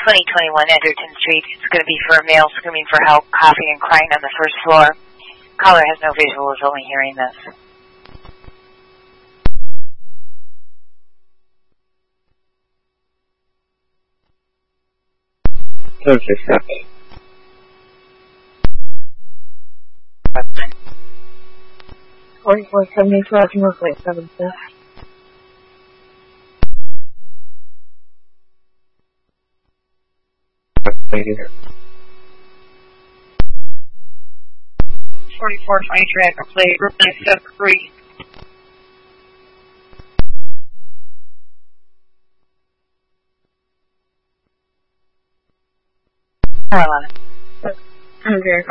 2021 Edgerton Street. It's going to be for a male screaming for help, coughing and crying on the first floor. Caller has no visual, is only hearing this. Perfect. 4472 Northway 7 6. Here. 4423 Echo Plate, Room 973. Carolina. I'm very